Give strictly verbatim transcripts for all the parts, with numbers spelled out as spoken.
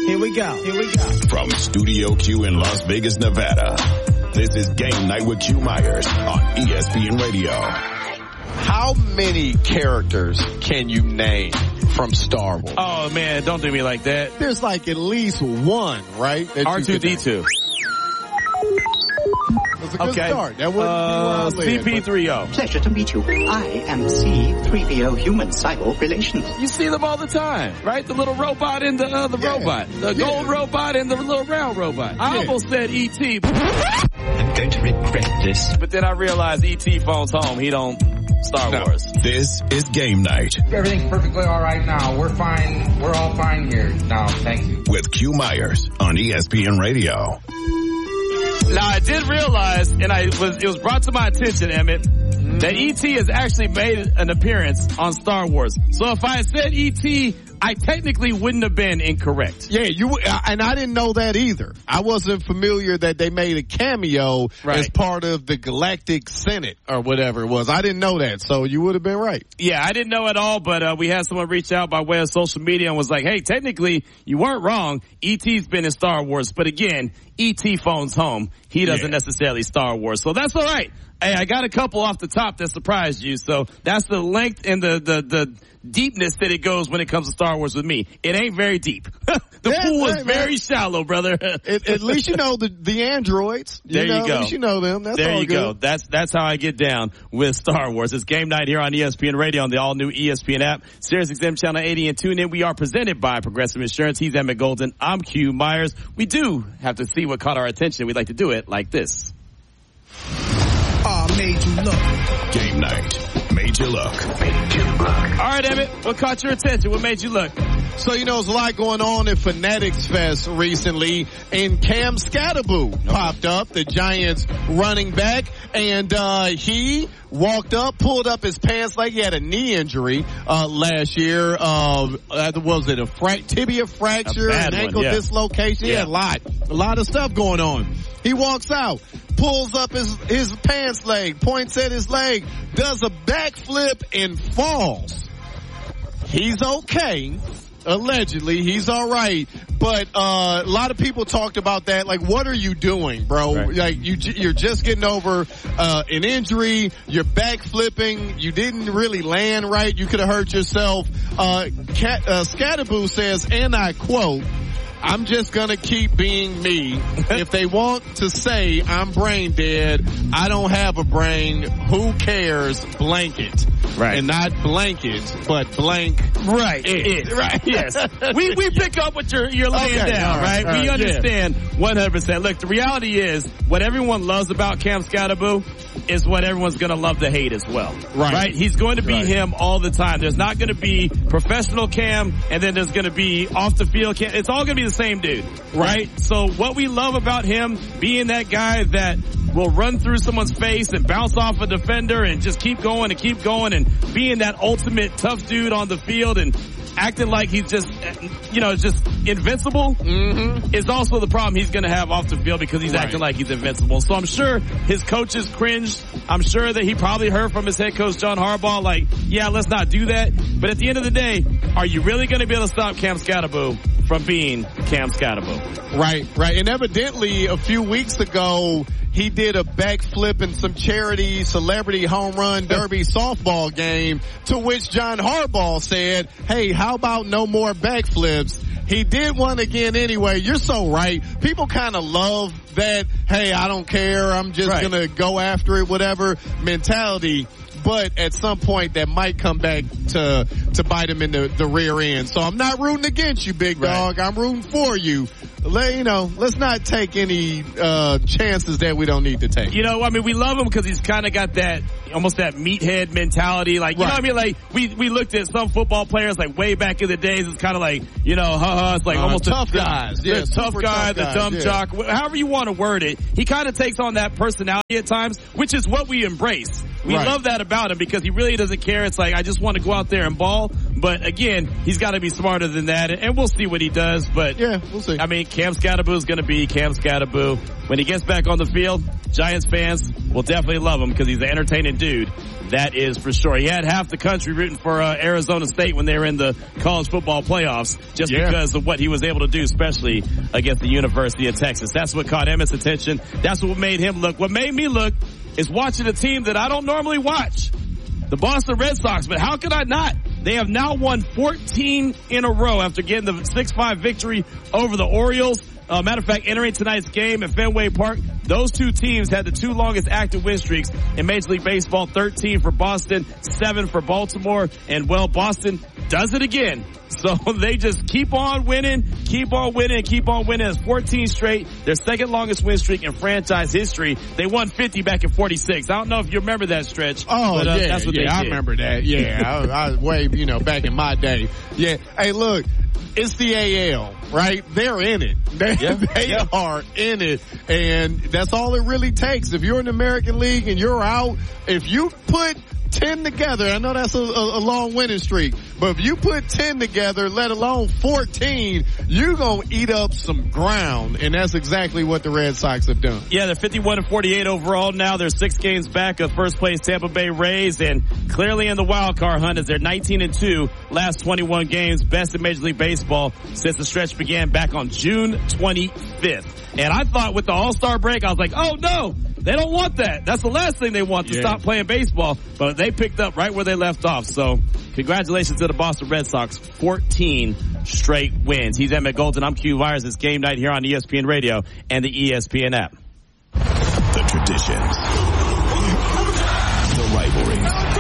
Here we go. Here we go. From Studio Q in Las Vegas, Nevada, this is Game Night with Q Myers on E S P N Radio. How many characters can you name from Star Wars? Oh, man, don't do me like that. There's like at least one, right? R two D two. That's a good okay. start. That wouldn't uh, be where I C P three O. Pleasure to meet you. I am C three P O Human Cyborg Relations. You see them all the time, right? The little robot and the uh, the yeah. robot. The yeah. gold robot and the little round robot. I yeah. almost said E T I'm going to regret this. But then I realized E T phone's home. He don't Star no. Wars. This is Game Night. Everything's perfectly all right now. We're fine. We're all fine here now. Thank you. With Q Myers on E S P N Radio. Now, I did realize, and I was it was brought to my attention, Emmett, mm-hmm. that E T has actually made an appearance on Star Wars. So if I had said E T, I technically wouldn't have been incorrect. Yeah, you and I didn't know that either. I wasn't familiar that they made a cameo right. as part of the Galactic Senate or whatever it was. I didn't know that, so you would have been right. Yeah, I didn't know at all, but uh, we had someone reach out by way of social media and was like, hey, technically, you weren't wrong. E T's been in Star Wars, but again, E T phone's home. He doesn't yeah. necessarily Star Wars, so that's all right. Hey, I got a couple off the top that surprised you, so that's the length and the the the deepness that it goes when it comes to Star Wars with me. It ain't very deep. the yeah, pool is right, very man. shallow, brother. at, at least you know the the androids. You there know, you go. At least you know them. That's there all you good. go. That's that's how I get down with Star Wars. It's Game Night here on E S P N Radio on the all new E S P N app, Sirius X M Channel eighty, and tune in. We are presented by Progressive Insurance. He's Emmett Golden. I'm Q Myers. We do have to see what caught our attention. We'd like to do it like this. Oh, made you look. Game Night made you look. Made you look. All right, Emmett, what caught your attention? What made you look? So, you know, there's a lot going on at Fanatics Fest recently, and Cam Skattebo popped up, the Giants running back, and uh he walked up, pulled up his pants like he had a knee injury uh last year. Uh, was it a fra- tibia fracture, an ankle one, yeah. dislocation? He yeah. had a lot, a lot of stuff going on. He walks out, pulls up his, his pants leg, points at his leg, does a backflip and falls. He's okay. Allegedly, he's all right, but uh, a lot of people talked about that. Like, what are you doing, bro? Right. Like, you you're just getting over uh, an injury. You're back flipping. You didn't really land right. You could have hurt yourself. Uh, Cat, uh, Skattebo says, and I quote, "I'm just gonna keep being me. If they want to say I'm brain dead, I don't have a brain. Who cares? Blanket." Right. And not blanket, but blank. Right. It. It. Right. Yes. we we pick up what you're you're laying okay. down, All right. right? All we right. understand one hundred percent. Look, the reality is what everyone loves about Cam Skattebo is what everyone's going to love to hate as well. Right. Right? He's going to be right. him all the time. There's not going to be professional Cam and then there's going to be off the field Cam. It's all going to be the same dude. Right? right? So what we love about him being that guy that will run through someone's face and bounce off a defender and just keep going and keep going and being that ultimate tough dude on the field and acting like he's just, you know, just invincible mm-hmm. is also the problem he's going to have off the field because he's right. acting like he's invincible. So I'm sure his coaches cringed. I'm sure that he probably heard from his head coach, John Harbaugh, like, yeah, let's not do that. But at the end of the day, are you really going to be able to stop Cam Skattebo from being Cam Skattebo? Right, right. And evidently a few weeks ago, he did a backflip in some charity celebrity home run derby softball game, to which John Harbaugh said, hey, how about no more backflips? He did one again anyway. You're so right. People kind of love that, hey, I don't care, I'm just right. going to go after it, whatever mentality. But at some point that might come back to to bite him in the, the rear end. So I'm not rooting against you, big dog. Right. I'm rooting for you. Let, you know, let's not take any uh chances that we don't need to take. You know, I mean, we love him because he's kind of got that, almost that meathead mentality. Like, you right. know what I mean? Like, we we looked at some football players, like, way back in the days. It's kind of like, you know, ha-ha. It's like uh, almost tough the, guys. The, yeah, the tough guy, tough the guys, dumb yeah. jock, however you want to word it. He kind of takes on that personality at times, which is what we embrace. We right. love that about him because he really doesn't care. It's like, I just want to go out there and ball. all. But again, he's got to be smarter than that, and we'll see what he does. But yeah, we'll see. I mean, Cam Scatterboo is going to be Cam Scatterboo. When he gets back on the field, Giants fans will definitely love him because he's an entertaining dude. That is for sure. He had half the country rooting for uh, Arizona State when they were in the college football playoffs just yeah. because of what he was able to do, especially against the University of Texas. That's what caught Emmett's attention. That's what made him look. What made me look is watching a team that I don't normally watch, the Boston Red Sox. But how could I not? They have now won fourteen in a row after getting the six five victory over the Orioles. Uh, matter of fact, entering tonight's game at Fenway Park, those two teams had the two longest active win streaks in Major League Baseball, thirteen for Boston, seven for Baltimore, and well, Boston does it again. So they just keep on winning, keep on winning, keep on winning. It's fourteen straight, their second longest win streak in franchise history. They won fifty back in forty-six. I don't know if you remember that stretch. Oh, but, uh, yeah, that's what yeah, they I did. remember that. Yeah, I, I was way, you know, back in my day. Yeah. Hey, look. It's the A L, right? They're in it. They, yeah, they yeah. are in it. And that's all it really takes. If you're in the American League and you're out, if you put ten together, I know that's a, a, a long winning streak, but if you put ten together, let alone fourteen, you're going to eat up some ground. And that's exactly what the Red Sox have done. Yeah, they're fifty-one and forty-eight overall now. They're six games back of first place Tampa Bay Rays, and clearly in the wild card hunt as they're nineteen and two last twenty-one games, best in Major League Baseball since the stretch began back on June twenty-fifth. And I thought with the All-Star break, I was like, oh no, they don't want that. That's the last thing they want, to yeah. stop playing baseball. But they picked up right where they left off. So congratulations to the Boston Red Sox. fourteen straight wins. He's Emmett Golden. I'm Q Myers. It's game night here on E S P N Radio and the E S P N app. The traditions. The rivalries.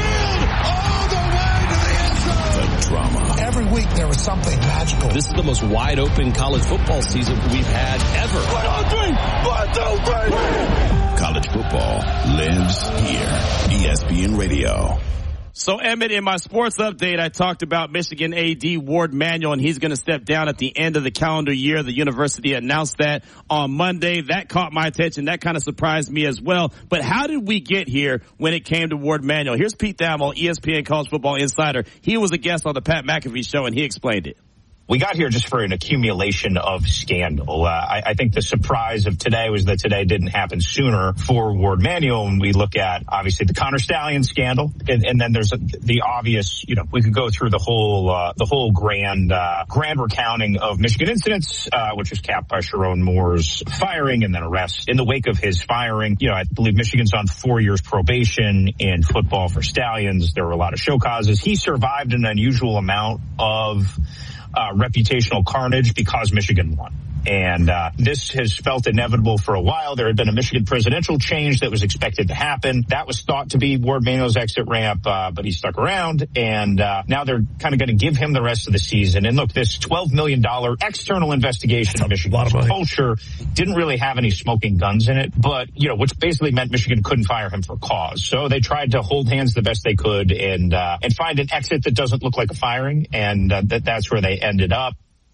The drama. Every week there was something magical. This is the most wide open college football season we've had ever. One, two, three. One, two, three. College football lives here. E S P N Radio. So, Emmett, in my sports update, I talked about Michigan A D Ward Manuel, and he's going to step down at the end of the calendar year. The university announced that on Monday. That caught my attention. That kind of surprised me as well. But how did we get here when it came to Ward Manuel? Here's Pete Thamel, E S P N College Football Insider. He was a guest on the Pat McAfee Show, and he explained it. We got here just for an accumulation of scandal. Uh, I, I think the surprise of today was that today didn't happen sooner for Ward Manuel. When we look at, obviously, the Connor Stallion scandal, and, and then there's a, the obvious, you know, we could go through the whole, uh, the whole grand, uh, grand recounting of Michigan incidents, uh, which was capped by Sharon Moore's firing and then arrest. In the wake of his firing, you know, I believe Michigan's on four years probation in football for Stallions. There were a lot of show causes. He survived an unusual amount of Uh, reputational carnage because Michigan won. And uh this has felt inevitable for a while. There had been a Michigan presidential change that was expected to happen. That was thought to be Ward Manuel's exit ramp, uh, but he stuck around. And uh now they're kind of going to give him the rest of the season. And look, this twelve million dollars external investigation of Michigan's culture didn't really have any smoking guns in it, but, you know, which basically meant Michigan couldn't fire him for cause. So they tried to hold hands the best they could and uh and find an exit that doesn't look like a firing. And uh, that that's where they ended up.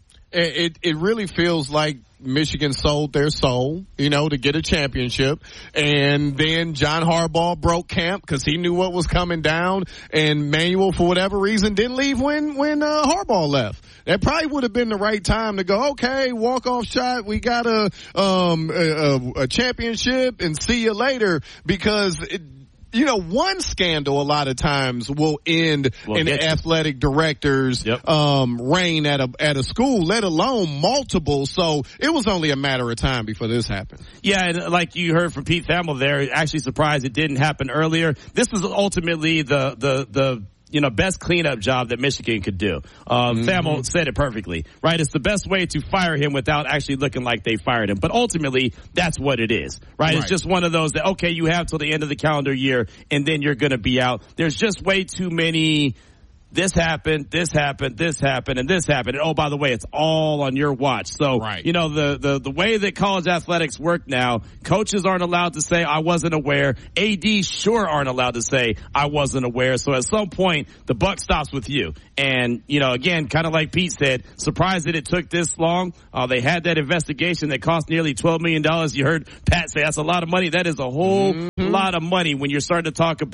It, it really feels like Michigan sold their soul, you know, to get a championship. And then John Harbaugh broke camp because he knew what was coming down. And Manuel, for whatever reason, didn't leave when, when, uh, Harbaugh left. That probably would have been the right time to go, okay, walk-off shot. We got a, um, a, a championship and see you later because it, you know, one scandal a lot of times will end we'll an athletic director's yep. um, reign at a at a school, let alone multiple. So it was only a matter of time before this happened. Yeah, and like you heard from Pete Thamel there, actually surprised it didn't happen earlier. This is ultimately the the the you know, best cleanup job that Michigan could do. Um, mm-hmm. Thamel said it perfectly, right? It's the best way to fire him without actually looking like they fired him. But ultimately, that's what it is, right? right? It's just one of those that, okay, you have till the end of the calendar year and then you're going to be out. There's just way too many, this happened, this happened, this happened, and this happened. And oh, by the way, it's all on your watch. So, right. you know, the, the, the way that college athletics work now, coaches aren't allowed to say, I wasn't aware. A Ds sure aren't allowed to say, I wasn't aware. So at some point, the buck stops with you. And, you know, again, kind of like Pete said, surprised that it took this long. Uh, they had that investigation that cost nearly twelve million dollars. You heard Pat say that's a lot of money. That is a whole mm-hmm. lot of money when you're starting to talk about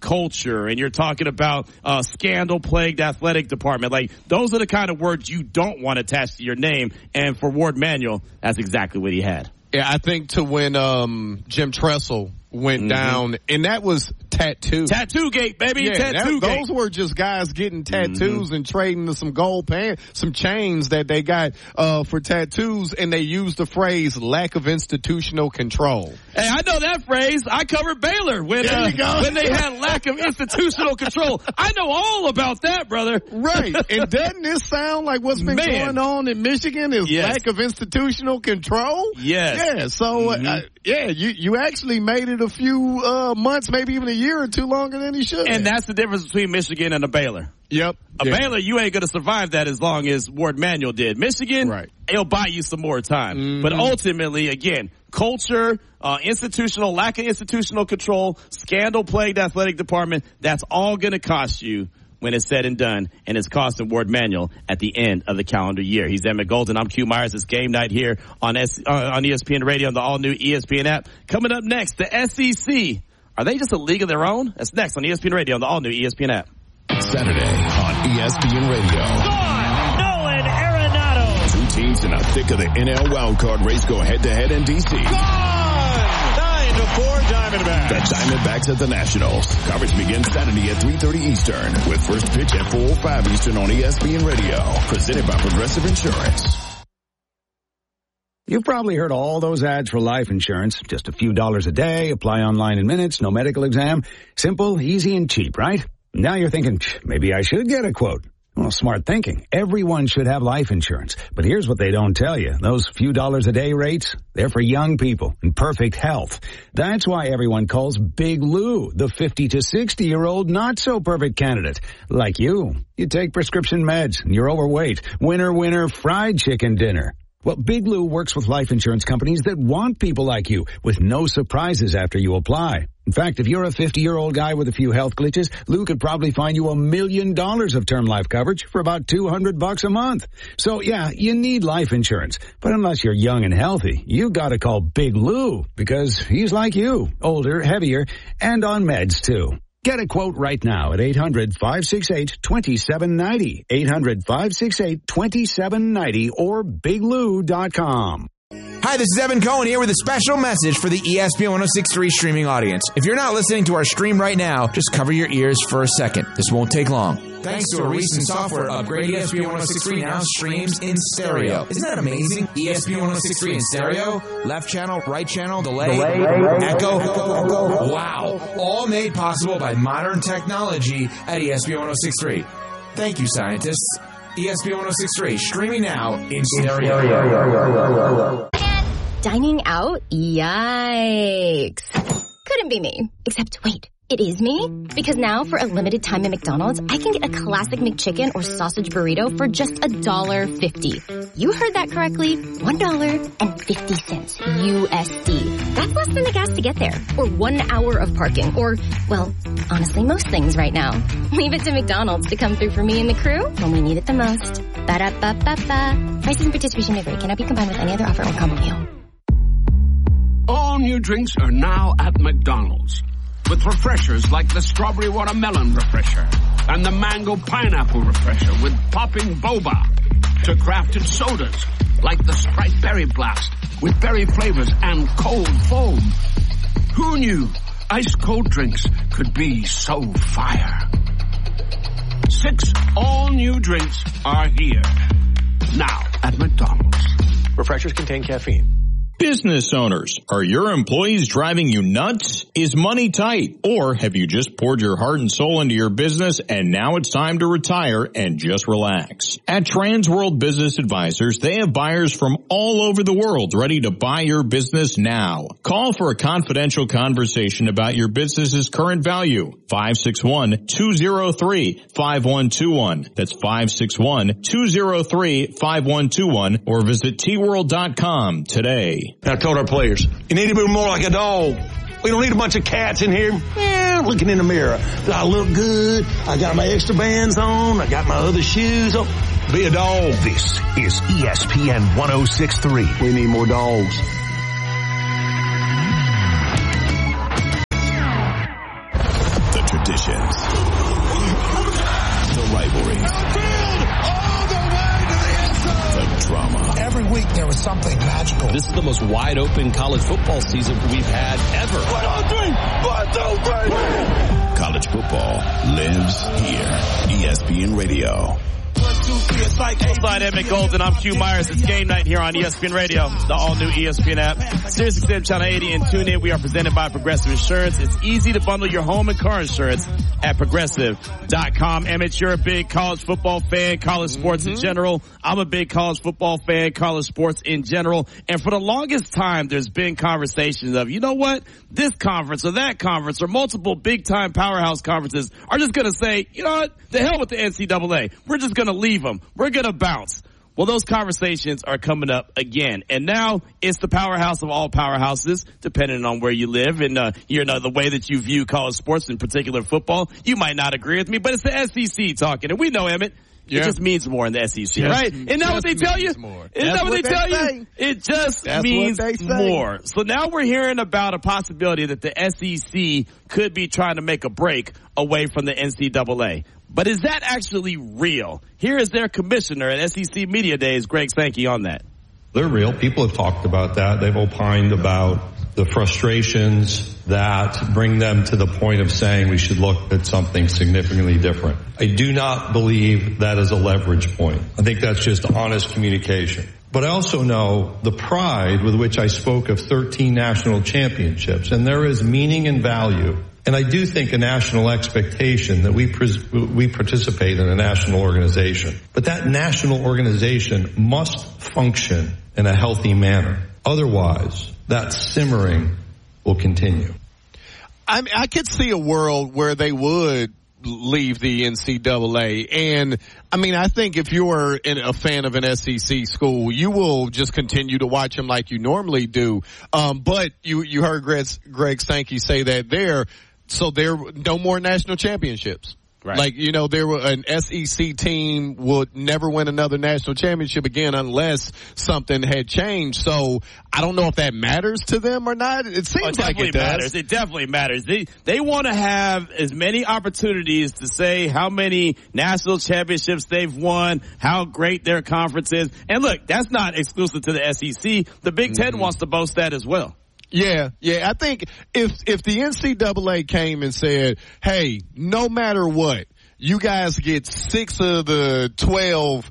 culture and you're talking about uh scandal-plagued athletic department. Like, those are the kind of words you don't want attached to your name. And for Ward Manuel, that's exactly what he had. Yeah, I think to when um Jim Tressel went mm-hmm. down, and that was tattoo. Tattoo gate, baby. Yeah, tattoo that, gate. Those were just guys getting tattoos mm-hmm. and trading some gold pants, some chains that they got uh for tattoos, and they used the phrase lack of institutional control. Hey, I know that phrase. I covered Baylor when there uh, you go. when they had lack of institutional control. I know all about that, brother. Right. And doesn't this sound like what's been Man. going on in Michigan is yes. lack of institutional control? Yes. Yeah. So mm-hmm. uh, yeah, you you actually made it a few uh months, maybe even a year or two longer than he should. And that's the difference between Michigan and a Baylor. Yep. A yeah. Baylor, you ain't going to survive that as long as Ward Manuel did. Michigan, right. it'll buy you some more time. Mm-hmm. But ultimately, again, culture, uh, institutional, lack of institutional control, scandal-plagued athletic department, that's all going to cost you when it's said and done, and it's costing Ward Manuel at the end of the calendar year. He's Emmett Golden. I'm Q Myers. It's game night here on S- uh, on E S P N Radio on the all-new E S P N app. Coming up next, the S E C. Are they just a league of their own? That's next on E S P N Radio on the all-new E S P N app. Saturday on E S P N Radio. Gone! Nolan Arenado! Two teams in the thick of the N L wildcard race go head-to-head in D C. Gone! nine to four Diamondbacks. The Diamondbacks at the Nationals. Coverage begins Saturday at three thirty Eastern with first pitch at four oh five Eastern on E S P N Radio. Presented by Progressive Insurance. You've probably heard all those ads for life insurance. Just a few dollars a day, apply online in minutes, no medical exam. Simple, easy, and cheap, right? Now you're thinking, maybe I should get a quote. Well, smart thinking. Everyone should have life insurance. But here's what they don't tell you. Those few dollars a day rates, they're for young people in perfect health. That's why everyone calls Big Lou the fifty to sixty year old not so perfect candidate. Like you. You take prescription meds and you're overweight. Winner, winner, fried chicken dinner. Well, Big Lou works with life insurance companies that want people like you with no surprises after you apply. In fact, if you're a fifty-year-old guy with a few health glitches, Lou could probably find you a million dollars of term life coverage for about two hundred bucks a month. So, yeah, you need life insurance. But unless you're young and healthy, you gotta call Big Lou because he's like you, older, heavier, and on meds, too. Get a quote right now at eight hundred, five six eight, two seven nine zero, eight hundred, five six eight, two seven nine zero, or big lou dot com. Hi, this is Evan Cohen here with a special message for the E S P N one oh six point three streaming audience. If you're not listening to our stream right now, just cover your ears for a second. This won't take long. Thanks to a recent software upgrade, E S P N one oh six point three now streams in stereo. Isn't that amazing? E S P N one oh six point three in stereo, left channel, right channel, delay, delay echo, echo, echo. Wow. All made possible by modern technology at E S P N one oh six point three. Thank you, scientists. E S P N one oh six point three, streaming now in stereo. Dining out? Yikes. Couldn't be me. Except, wait, it is me? Because now, for a limited time at McDonald's, I can get a classic McChicken or sausage burrito for just one dollar fifty. You heard that correctly. one dollar and fifty cents U S D. That's less than the gas to get there. Or one hour of parking. Or, well, honestly, most things right now. Leave it to McDonald's to come through for me and the crew when we need it the most. Ba-da-ba-ba-ba. Prices and participation may vary. Cannot be combined with any other offer or combo meal. All new drinks are now at McDonald's. With refreshers like the strawberry watermelon refresher and the mango pineapple refresher with popping boba, to crafted sodas like the Sprite Berry Blast with berry flavors and cold foam. Who knew ice cold drinks could be so fire? Six all new drinks are here now at McDonald's. Refreshers contain caffeine. Business owners, are your employees driving you nuts? Is money tight? Or have you just poured your heart and soul into your business and now it's time to retire and just relax? At Transworld Business Advisors, they have buyers from all over the world ready to buy your business now. Call for a confidential conversation about your business's current value. five six one, two zero three, five one two one. That's five six one, two zero three, five one two one or visit T world dot com today. I told our players, you need to be more like a dog. We don't need a bunch of cats in here eh, looking in the mirror. Do I look good? I got my extra bands on. I got my other shoes on. Be a dog. This is E S P N one oh six point three. We need more dogs. was something magical. This is the most wide open college football season we've had ever. One, two, three. One, two, three. College football lives here. E S P N Radio. Alongside Emmett Golden, I'm Q Myers. It's game night here on E S P N Radio, the all-new E S P N app, Sirius X M Channel eighty, and tune in. We are presented by Progressive Insurance. It's easy to bundle your home and car insurance at progressive dot com. Emmett, you're a big college football fan, college sports mm-hmm. in general. I'm a big college football fan, college sports in general. And for the longest time, there's been conversations of, you know what, this conference or that conference or multiple big-time powerhouse conferences are just going to say, you know what, the hell with the N C double A. We're just going to leave them. We're going to bounce. Well, those conversations are coming up again. And now it's the powerhouse of all powerhouses, depending on where you live and, uh, you know, the way that you view college sports, in particular football. You might not agree with me, but it's the S E C talking. And we know, Emmett, yeah. it just means more in the S E C, just, right? Isn't that what they tell you? More. Isn't that what, what they, they tell say. you? It just That's means more. So now we're hearing about a possibility that the S E C could be trying to make a break away from the N C double A. But is that actually real? Here is their commissioner at S E C Media Days, Greg Sankey, on that. They're real. People have talked about that. They've opined about the frustrations that bring them to the point of saying we should look at something significantly different. I do not believe that is a leverage point. I think that's just honest communication. But I also know the pride with which I spoke of thirteen national championships, and there is meaning and value. And I do think a national expectation that we pres- we participate in a national organization. But that national organization must function in a healthy manner. Otherwise, that simmering will continue. I mean, I could see a world where they would leave the N C double A. And, I mean, I think if you're in a fan of an S E C school, you will just continue to watch them like you normally do. Um, but you, you heard Greg, Greg Sankey say that there. So there no more national championships. Right. Like, you know, there were an S E C team would never win another national championship again unless something had changed. So I don't know if that matters to them or not. It seems well, it like it does. Matters. It definitely matters. They they want to have as many opportunities to say how many national championships they've won, how great their conference is. And look, that's not exclusive to the S E C. The Big Ten mm-hmm. wants to boast that as well. Yeah, yeah. I think if if the N C double A came and said, hey, no matter what, you guys get six of the twelve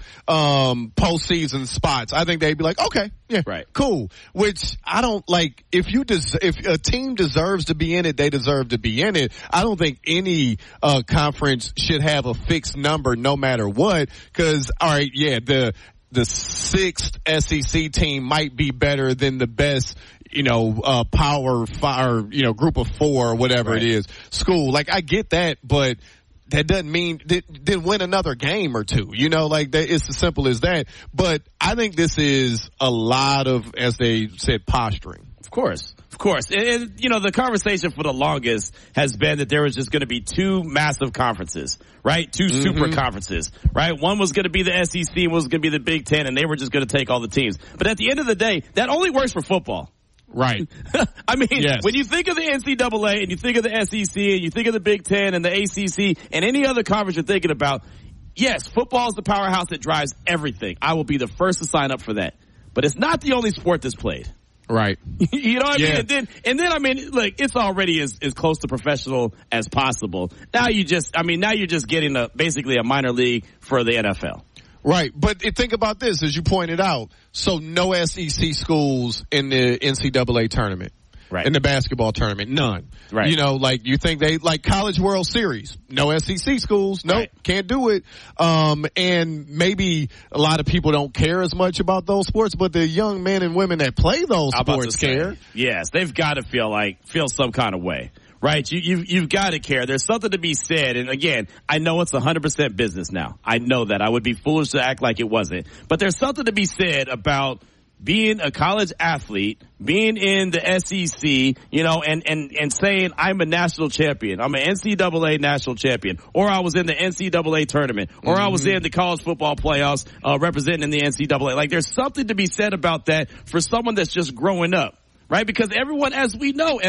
um postseason spots, I think they'd be like, okay, yeah, right, cool. Which I don't like. If you des- if a team deserves to be in it, they deserve to be in it. I don't think any uh conference should have a fixed number no matter what. Because all right, yeah, the the sixth S E C team might be better than the best, you know, uh, power five, or, you know, group of four or whatever right. it is, school. Like, I get that, but that doesn't mean that didn't win another game or two, you know, like that. It's as simple as that. But I think this is a lot of, as they said, posturing. Of course. Of course. And, and, you know, the conversation for the longest has been that there was just going to be two massive conferences, right? Two mm-hmm. super conferences, right? One was going to be the S E C, one was going to be the Big Ten, and they were just going to take all the teams. But at the end of the day, that only works for football. Right. I mean, yes. when you think of the N C double A and you think of the S E C and you think of the Big Ten and the A C C and any other conference you're thinking about, yes, football is the powerhouse that drives everything. I will be the first to sign up for that. But it's not the only sport that's played. Right. You know what I yeah. mean? And then, and then, I mean, look, it's already as, as close to professional as possible. Now you just, I mean, now you're just getting a, basically a minor league for the N F L. Right. But think about this, as you pointed out. So no S E C schools in the N C double A tournament. Right. In the basketball tournament. None. Right. You know, like you think they, like College World Series. No S E C schools. Nope. Right. Can't do it. Um, and maybe a lot of people don't care as much about those sports, but the young men and women that play those How sports care. Yes. They've got to feel like, feel some kind of way. Right, you, you've, you've got to care. There's something to be said. And again, I know it's one hundred percent business now. I know that. I would be foolish to act like it wasn't. But there's something to be said about being a college athlete, being in the S E C, you know, and, and, and saying I'm a national champion. I'm an N C double A national champion. Or I was in the N C double A tournament. Or mm-hmm. I was in the college football playoffs, uh, representing the N C double A. Like, there's something to be said about that for someone that's just growing up. Right? Because everyone, as we know, Emmett,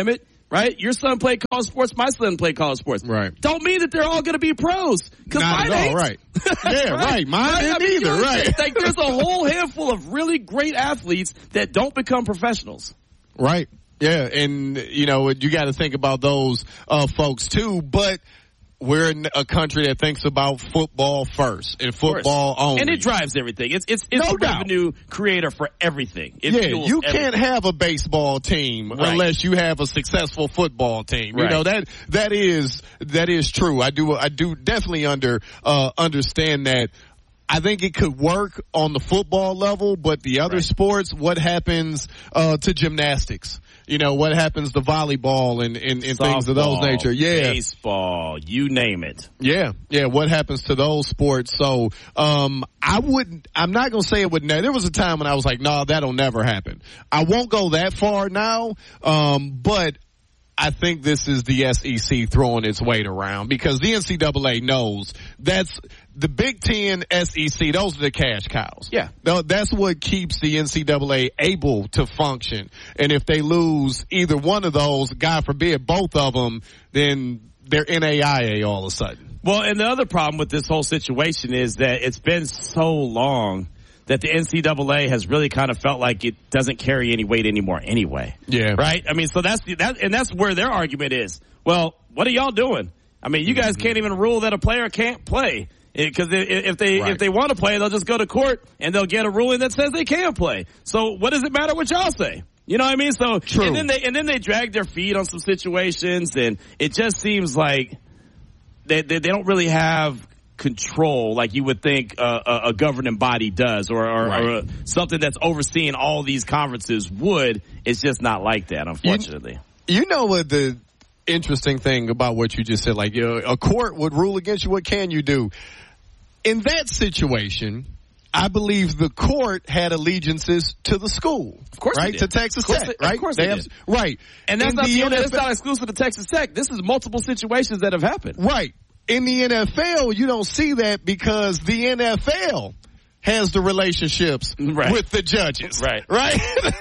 right? Your son played college sports. My son played college sports. Right. Don't mean that they're all going to be pros. Because Not mine at all, ain't. right. Yeah, right. right. Mine right? ain't I mean, either, you know, right. Like, there's a whole handful of really great athletes that don't become professionals. Right. Yeah. And, you know, you got to think about those uh, folks, too. But we're in a country that thinks about football first and football only. And it drives everything. It's it's it's no a doubt. revenue creator for everything. It yeah, fuels you everything. can't have a baseball team Right. unless you have a successful football team. You Right. know, that that is that is true. I do I do definitely under uh understand that. I think it could work on the football level, but the other right. sports, what happens uh to gymnastics? You know, what happens to volleyball and, and, and things of those nature? Yeah. Baseball, you name it. Yeah. Yeah. What happens to those sports? So, um, I wouldn't, I'm not going to say it would never. There was a time when I was like, no, nah, that'll never happen. I won't go that far now. Um, but I think this is the S E C throwing its weight around because the N C double A knows that's the Big Ten, S E C, those are the cash cows. Yeah. That's what keeps the N C double A able to function. And if they lose either one of those, God forbid, both of them, then they're N A I A all of a sudden. Well, and the other problem with this whole situation is that it's been so long that the N C double A has really kind of felt like it doesn't carry any weight anymore anyway. Yeah. Right? I mean, so that's the, that, and that's where their argument is. Well, what are y'all doing? I mean, you guys mm-hmm. can't even rule that a player can't play. Because if they right. if they want to play, they'll just go to court and they'll get a ruling that says they can play. So what does it matter what y'all say? You know what I mean? So True. and then they and then they drag their feet on some situations, and it just seems like they they, they don't really have control like you would think uh, a, a governing body does, or, or, right. or something that's overseeing all these conferences would. It's just not like that, unfortunately. You, you know what the interesting thing about what you just said, like you know, a court would rule against you. What can you do? In that situation, I believe the court had allegiances to the school. Of course, right? To Texas Tech, they, right? Of course, they they have, did. right. And that's in not, the the that's not exclusive to Texas Tech. This is multiple situations that have happened. Right. In the N F L, you don't see that because the N F L has the relationships right. with the judges. Right. Right?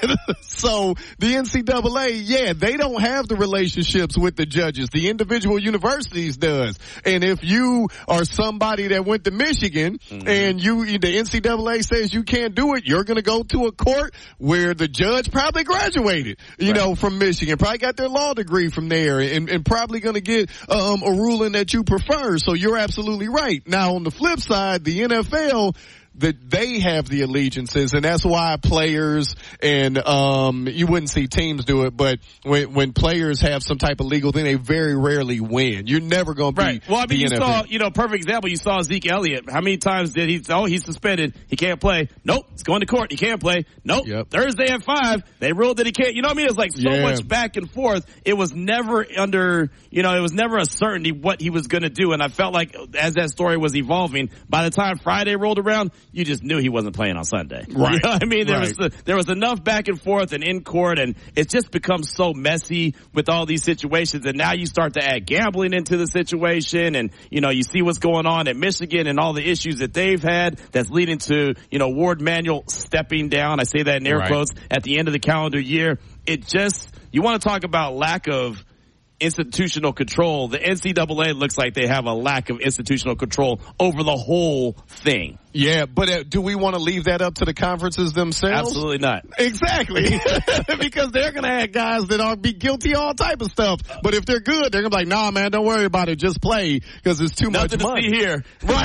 So the N C double A, yeah, they don't have the relationships with the judges. The individual universities does. And if you are somebody that went to Michigan mm-hmm. and you, the N C double A says you can't do it, you're going to go to a court where the judge probably graduated, you right. know, from Michigan, probably got their law degree from there and, and probably going to get um, a ruling that you prefer. So you're absolutely right. Now on the flip side, the N F L, that they have the allegiances, and that's why players and um you wouldn't see teams do it, but when when players have some type of legal thing, they very rarely win. You're never going to right. be Well, I mean, you N F L. saw, you know, perfect example. You saw Zeke Elliott. How many times did he? Oh, he's suspended. He can't play. Nope, it's going to court. He can't play. Nope. Yep. Thursday at five, they ruled that he can't. You know what I mean? It's like so yeah. much back and forth. It was never under. You know, it was never a certainty what he was going to do. And I felt like as that story was evolving, by the time Friday rolled around, you just knew he wasn't playing on Sunday. Right. You know what I mean? There right. was there was enough back and forth and in court, and it just becomes so messy with all these situations. And now you start to add gambling into the situation, and you know you see what's going on at Michigan and all the issues that they've had that's leading to you know Ward Manuel stepping down. I say that in air right. quotes at the end of the calendar year. It just you want to talk about lack of institutional control. The N C double A looks like they have a lack of institutional control over the whole thing. Yeah, but uh, do we want to leave that up to the conferences themselves? Absolutely not. Exactly. Because they're going to have guys that are be guilty of all type of stuff. But if they're good, they're going to be like, nah, man, don't worry about it. Just play because it's too Nothing much money. Nothing to see here.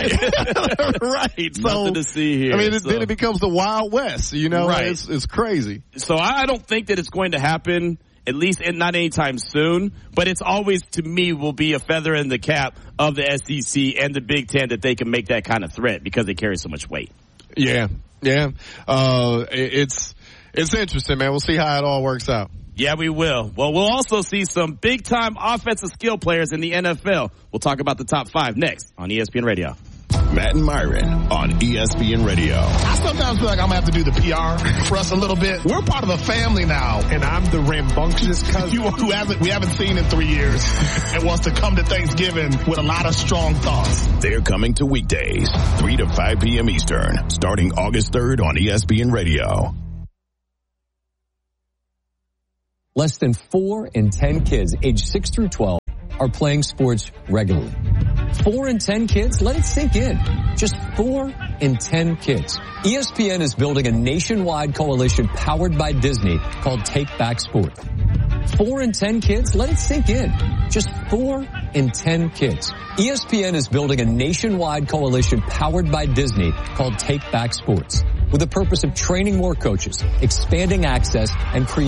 Right. Right. So, Nothing to see here. I mean, it, so. then it becomes the Wild West, you know? Right. It's, it's crazy. So I don't think that it's going to happen, at least not anytime soon, but it's always, to me, will be a feather in the cap of the S E C and the Big Ten that they can make that kind of threat because they carry so much weight. Yeah, yeah. Uh, it's, it's interesting, man. We'll see how it all works out. Yeah, we will. Well, we'll also see some big-time offensive skill players in the N F L. We'll talk about the top five next on E S P N Radio. Matt and Myron on E S P N Radio. I sometimes feel like I'm going to have to do the P R for us a little bit. We're part of a family now. And I'm the rambunctious cousin you, who hasn't, we haven't seen in three years and wants to come to Thanksgiving with a lot of strong thoughts. They're coming to weekdays, three to five p.m. Eastern, starting August third on E S P N Radio. less than four in ten kids aged six through twelve are playing sports regularly. Four in ten kids? Let it sink in. Just four in ten kids. E S P N is building a nationwide coalition powered by Disney called Take Back Sport. Four in ten kids? Let it sink in. Just four in ten kids. E S P N is building a nationwide coalition powered by Disney called Take Back Sports, with the purpose of training more coaches, expanding access, and creating